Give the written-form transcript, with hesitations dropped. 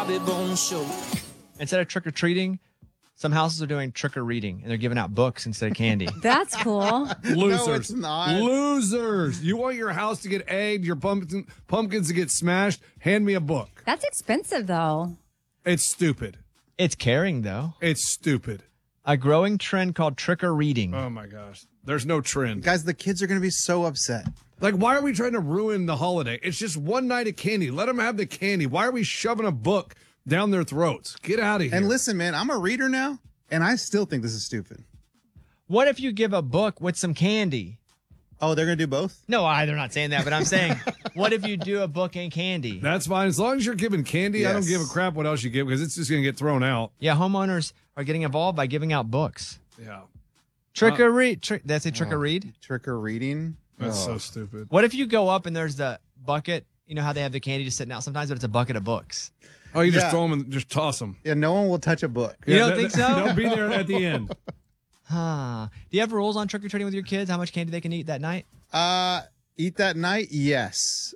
Bobby Bones Show. Instead of trick-or-treating, some houses are doing trick-or-reading, and they're giving out books instead of candy. That's cool. Losers. No, it's not. Losers. You want your house to get egged, your pumpkins to get smashed? Hand me a book. That's expensive, though. It's stupid. It's caring, though. It's stupid. A growing trend called trick-or-reading. Oh, my gosh. There's no trend. Guys, the kids are going to be so upset. Like, why are we trying to ruin the holiday? It's just one night of candy. Let them have the candy. Why are we shoving a book down their throats? Get out of here. And listen, man, I'm a reader now, and I still think this is stupid. What if you give a book with some candy? Oh, they're going to do both? No, they're not saying that, but I'm saying, what if you do a book and candy? That's fine. As long as you're giving candy, I don't Yes. give a crap what else you give because it's just going to get thrown out. Yeah, homeowners are getting involved by giving out books. Yeah. Trick or read. Did I say trick or read? Trick or reading? That's so stupid. What if you go up and there's the bucket? You know how they have the candy just sitting out sometimes, but it's a bucket of books. Oh, you just Yeah. throw them and just toss them. Yeah, no one will touch a book. You don't think so? They'll be there at the end. Huh. Do you have rules on trick or treating with your kids? How much candy they can eat that night? Eat that night? Yes.